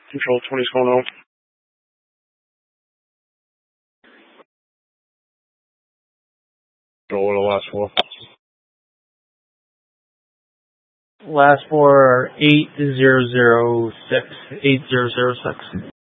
Control 20's going on. Control, what are the last four? Last four are 8006. 8006.